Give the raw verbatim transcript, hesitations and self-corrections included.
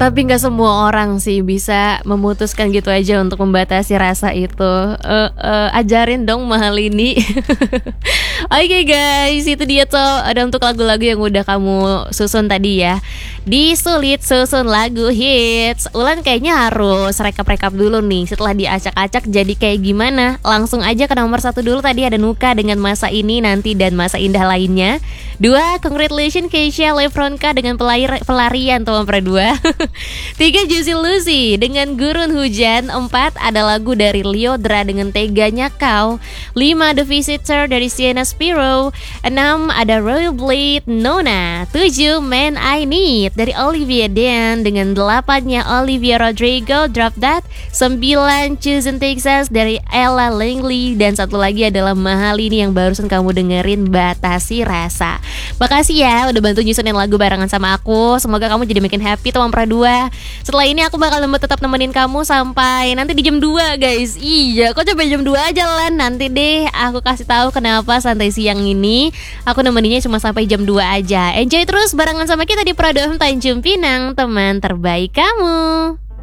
Tapi nggak semua orang sih bisa memutuskan gitu aja untuk membatasi rasa itu. Eh, eh, ajarin dong mahal ini. Oke guys, itu dia tuh ada untuk lagu-lagu yang udah kamu susun tadi ya. Di Sulit Susun Lagu Hits, Ulan kayaknya harus rekap-rekap dulu nih. Setelah diacak-acak jadi kayak gimana? Langsung aja ke nomor satu dulu. Tadi ada Nuka dengan Masa Ini, Nanti, dan Masa Indah Lainnya. Dua, Congratulations Keisha Lefronka dengan pelari, Pelarian tuh nomor dua. Tiga, Juicy Lucy dengan Gurun Hujan. Empat, ada lagu dari Liodra dengan Teganya Kau. Lima, The Visitor dari Sienna Spiro. Enam, ada Royal Blade Nona. Tujuh, Man I Need dari Olivia Dan. Dengan delapannya Olivia Rodrigo, Drop That. Sembilan, Choosing Texas dari Ella Langley. Dan satu lagi adalah Mahal Ini yang barusan kamu dengerin, Batasi Rasa. Makasih ya udah bantu nyusunin lagu barengan sama aku. Semoga kamu jadi makin happy tuh Mampra dua. Setelah ini aku bakal tetap nemenin kamu sampai nanti di jam dua guys. Iya, kok coba jam dua aja Lan. Nanti deh aku kasih tahu kenapa santai siang ini aku nemeninnya cuma sampai jam dua aja. Enjoy terus barengan sama kita di Prado Tanjung Pinang, teman terbaik kamu.